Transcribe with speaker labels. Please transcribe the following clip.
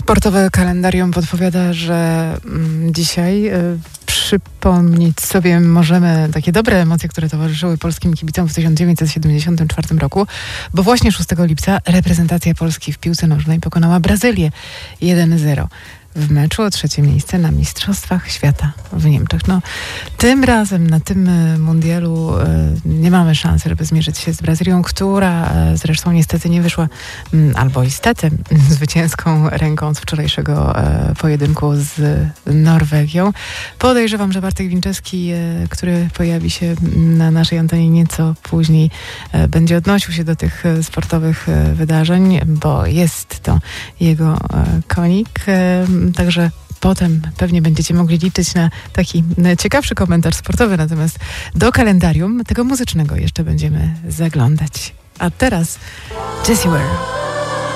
Speaker 1: Sportowe kalendarium podpowiada, że dzisiaj przypomnieć sobie możemy takie dobre emocje, które towarzyszyły polskim kibicom w 1974 roku, bo właśnie 6 lipca reprezentacja Polski w piłce nożnej pokonała Brazylię 1-0 w meczu o trzecie miejsce na Mistrzostwach Świata w Niemczech. No, tym razem na tym mundialu nie mamy szansy, żeby zmierzyć się z Brazylią, która zresztą niestety nie wyszła, albo istety, zwycięską ręką z wczorajszego pojedynku z Norwegią. Podejrzewam, że Bartek Winczewski, który pojawi się na naszej antenie nieco później, będzie odnosił się do tych sportowych wydarzeń, bo jest to jego konik. Także potem pewnie będziecie mogli liczyć na taki ciekawszy komentarz sportowy, natomiast do kalendarium tego muzycznego jeszcze będziemy zaglądać. A teraz Jessie Ware.